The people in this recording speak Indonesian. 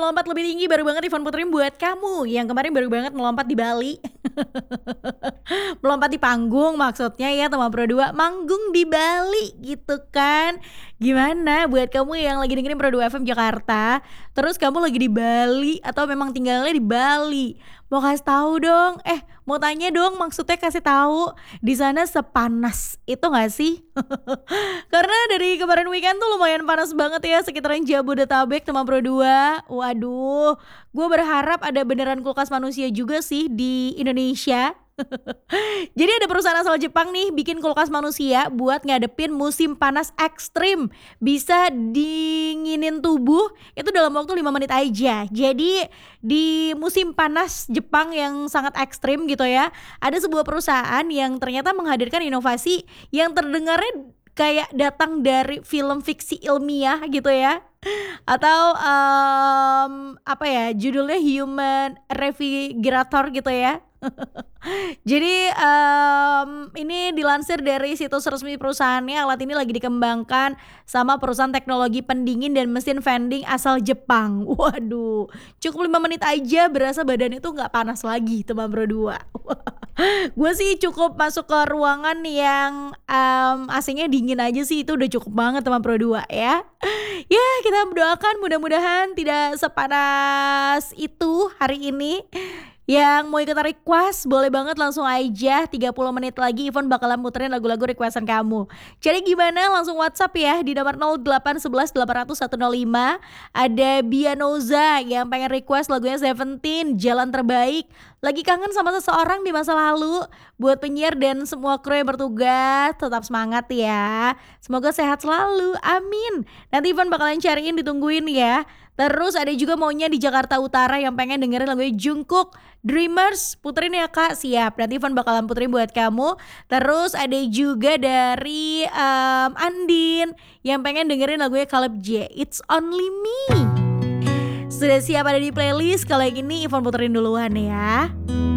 melompat lebih tinggi baru banget Ivan puterin buat kamu yang kemarin baru banget melompat di Bali. Melompat di panggung maksudnya ya Tema Pro 2 manggung di Bali gitu kan. Gimana buat kamu yang lagi dengerin Pro 2 FM Jakarta, terus kamu lagi di Bali atau memang tinggalnya di Bali? Mau kasih tahu dong. Mau tanya dong, maksudnya kasih tahu di sana sepanas itu nggak sih? Karena dari kemarin weekend tuh lumayan panas banget ya sekitaran Jabodetabek Tema Pro 2. Waduh, gue berharap ada beneran kulkas manusia juga sih di Indonesia. Jadi ada perusahaan asal Jepang nih bikin kulkas manusia buat ngadepin musim panas ekstrim. Bisa dinginin tubuh itu dalam waktu 5 menit aja. Jadi di musim panas Jepang yang sangat ekstrim gitu ya, ada sebuah perusahaan yang ternyata menghadirkan inovasi yang terdengarnya kayak datang dari film fiksi ilmiah gitu ya. Atau apa ya judulnya Human Refrigerator gitu ya. Jadi ini dilansir dari situs resmi perusahaannya, alat ini lagi dikembangkan sama perusahaan teknologi pendingin dan mesin vending asal Jepang. Waduh, cukup 5 menit aja berasa badan itu gak panas lagi Tema Pro 2. Gue sih cukup masuk ke ruangan yang AC-nya dingin aja sih itu udah cukup banget Tema Pro 2 ya. Ya kita doakan mudah-mudahan tidak sepanas itu hari ini. Yang mau ikutan request boleh banget langsung aja 30 menit lagi Ivan bakalan muterin lagu-lagu requestan kamu. Jadi gimana langsung WhatsApp ya di nomor 0811 800 105. Ada Bianoza yang pengen request lagunya Seventeen Jalan Terbaik. Lagi kangen sama seseorang di masa lalu. Buat penyiar dan semua kru yang bertugas tetap semangat ya. Semoga sehat selalu, amin. Nanti Ivan bakalan cariin ditungguin ya. Terus ada juga maunya di Jakarta Utara yang pengen dengerin lagunya Jungkook Dreamers, puterin ya kak, siap. Nanti Ivan bakalan puterin buat kamu. Terus ada juga dari Andin yang pengen dengerin lagunya Caleb J, It's Only Me. Sudah siap ada di playlist. Kalau yang ini Ivan puterin duluan ya.